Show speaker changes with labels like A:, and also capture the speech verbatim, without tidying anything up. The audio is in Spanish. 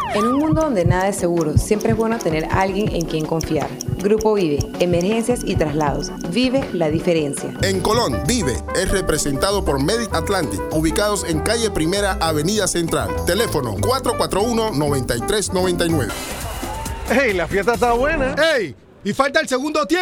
A: En un mundo donde nada es seguro, siempre es bueno tener a alguien en quien confiar. Grupo Vive, emergencias y traslados. Vive la diferencia.
B: En Colón, Vive es representado por Medic Atlantic, ubicados en calle Primera, Avenida Central. Teléfono cuatro cuatro uno, nueve tres nueve nueve.
C: ¡Ey, la fiesta está buena!
D: ¡Ey! Y falta el segundo tiempo.